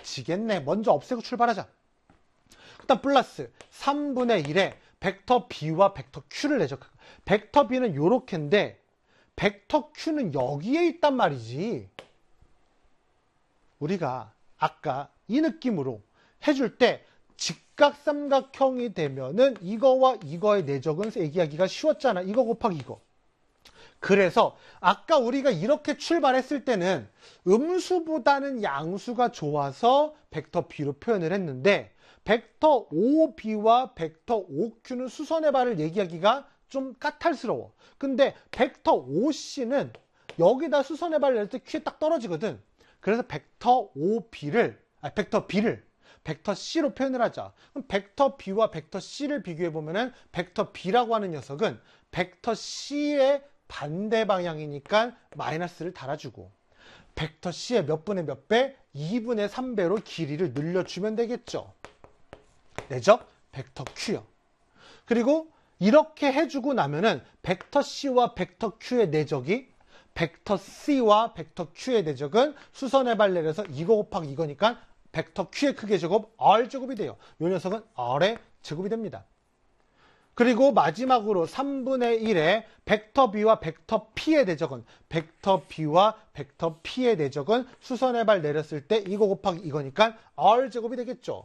없어지겠네. 먼저 없애고 출발하자. 일단 플러스 3분의 1에 벡터 b와 벡터 q를 내죠. 벡터 b는 요렇게인데 벡터 q는 여기에 있단 말이지. 우리가 아까 이 느낌으로 해줄 때 직각삼각형이 되면은 이거와 이거의 내적은 얘기하기가 쉬웠잖아. 이거 곱하기 이거. 그래서 아까 우리가 이렇게 출발했을 때는 음수보다는 양수가 좋아서 벡터 b로 표현을 했는데 벡터 5b와 벡터 5q는 수선의 발을 얘기하기가 좀 까탈스러워. 근데 벡터 5c는 여기다 수선의 발을 낼 때 q에 딱 떨어지거든. 그래서 벡터 5b를 벡터 b를 벡터 c로 표현을 하자. 그럼 벡터 b와 벡터 c를 비교해 보면은 벡터 b라고 하는 녀석은 벡터 c의 반대 방향이니까 마이너스를 달아주고 벡터 c의 몇 분의 몇 배? 2분의 3배로 길이를 늘려주면 되겠죠. 내적 벡터 q요. 그리고 이렇게 해주고 나면은 벡터 c와 벡터 q의 내적이 벡터 c와 벡터 q의 내적은 수선의 발 내려서 이거 곱하기 이거니까 벡터 q의 크기의 제곱 r제곱이 돼요. 이 녀석은 r의 제곱이 됩니다. 그리고 마지막으로 3분의 1에 벡터 b와 벡터 p의 내적은 벡터 b와 벡터 p의 내적은 수선의 발 내렸을 때 이거 곱하기 이거니까 r제곱이 되겠죠.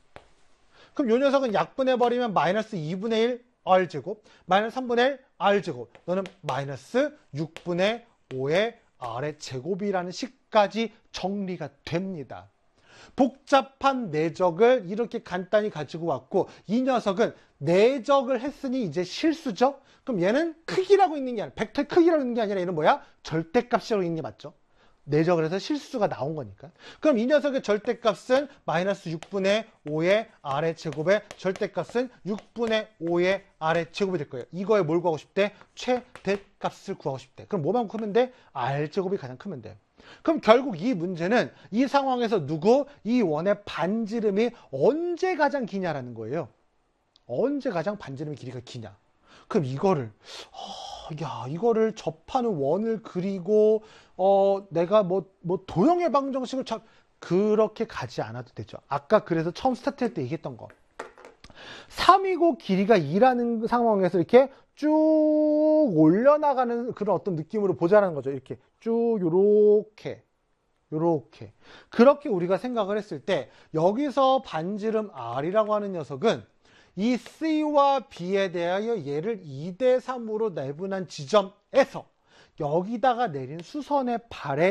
그럼 이 녀석은 약분해버리면 마이너스 2분의 1 r제곱 마이너스 3분의 1 r제곱 너는 마이너스 6분의 5의 r의 제곱이라는 식까지 정리가 됩니다. 복잡한 내적을 이렇게 간단히 가지고 왔고 이 녀석은 내적을 했으니 이제 실수죠? 그럼 얘는 크기라고 있는 게 아니라 벡터의 크기라고 있는 게 아니라 얘는 뭐야? 절대값이라고 있는 게 맞죠? 내적을 해서 실수가 나온 거니까. 그럼 이 녀석의 절대값은 마이너스 6분의 5의 r의 제곱의 절대값은 6분의 5의 r의 제곱이 될 거예요. 이거에 뭘 구하고 싶대? 최대값을 구하고 싶대. 그럼 뭐만 크면 돼? r제곱이 가장 크면 돼. 그럼 결국 이 문제는 이 상황에서 이 원의 반지름이 언제 가장 기냐라는 거예요. 언제 가장 반지름의 길이가 기냐. 그럼 이거를 이거를 접하는 원을 그리고 내가 뭐 도형의 방정식을 그렇게 가지 않아도 되죠. 아까 그래서 처음 스타트할 때 얘기했던 거 3이고 길이가 2라는 상황에서 이렇게 쭉 올려나가는 그런 어떤 느낌으로 보자라는 거죠. 이렇게 쭉 요렇게 그렇게 우리가 생각을 했을 때 여기서 반지름 R이라고 하는 녀석은 이 C와 B에 대하여 얘를 2대3으로 내분한 지점에서 여기다가 내린 수선의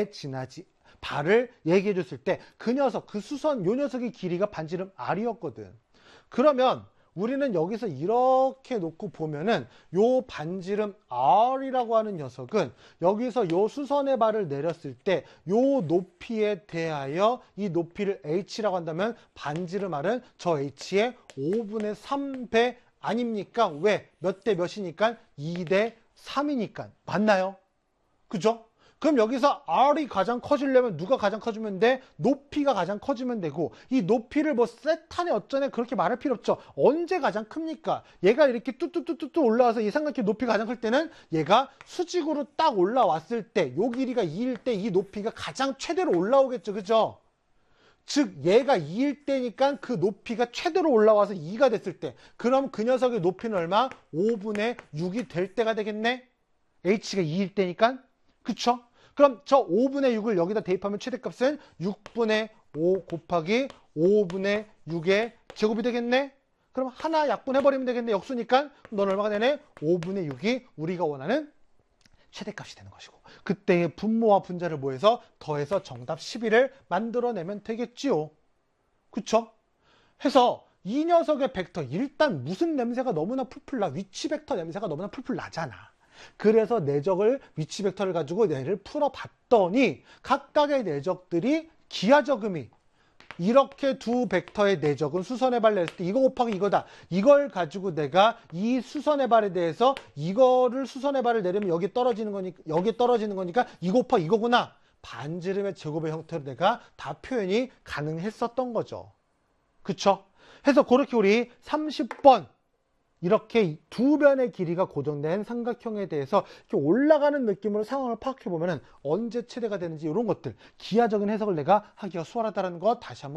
발을 얘기해 줬을 때 그 녀석, 요 녀석의 길이가 반지름 R이었거든. 그러면 우리는 여기서 이렇게 놓고 보면은 요 반지름 R이라고 하는 녀석은 여기서 요 수선의 발을 내렸을 때 요 높이에 대하여 이 높이를 H라고 한다면 반지름 R은 저 H의 5분의 3배 아닙니까? 왜? 몇 대 몇이니까? 2대 3이니까. 맞나요? 그죠? 그럼 여기서 R이 가장 커지려면 누가 가장 커지면 돼? 높이가 가장 커지면 되고 이 높이를 뭐 세타네 어쩌네 그렇게 말할 필요 없죠. 언제 가장 큽니까? 얘가 이렇게 뚜뚜뚜뚜 올라와서 이 삼각형 높이가 가장 클 때는 얘가 수직으로 딱 올라왔을 때 요 길이가 2일 때 이 높이가 가장 최대로 올라오겠죠. 그죠? 즉 얘가 2일 때니까 그 높이가 최대로 올라와서 2가 됐을 때 그럼 그 녀석의 높이는 얼마? 5분의 6이 될 때가 되겠네? H가 2일 때니까 그쵸? 그럼 저 5분의 6을 여기다 대입하면 최대값은 6분의 5 곱하기 5분의 6의 제곱이 되겠네? 그럼 하나 약분해버리면 되겠네. 역수니까 넌 얼마가 되네? 5분의 6이 우리가 원하는 최대값이 되는 것이고 그때의 분모와 분자를 모여서 더해서 정답 11을 만들어내면 되겠지요. 그쵸? 해서 이 녀석의 벡터 일단 무슨 냄새가 너무나 풀풀 나? 위치 벡터 냄새가 너무나 풀풀 나잖아. 그래서 내적을 위치 벡터를 가지고 얘를 풀어봤더니 각각의 내적들이 기하적음이 이렇게 두 벡터의 내적은 수선의 발을 냈을 때 이거 곱하기 이거다. 이걸 가지고 내가 이 수선의 발에 대해서 이거를 수선의 발을 내리면 여기 떨어지는 거니까 이거 곱하기 이거구나. 반지름의 제곱의 형태로 내가 다 표현이 가능했었던 거죠. 그쵸? 해서 그렇게 우리 30번 이렇게 두 변의 길이가 고정된 삼각형에 대해서 이렇게 올라가는 느낌으로 상황을 파악해 보면은 언제 최대가 되는지 이런 것들 기하적인 해석을 내가 하기가 수월하다는 거 다시 한번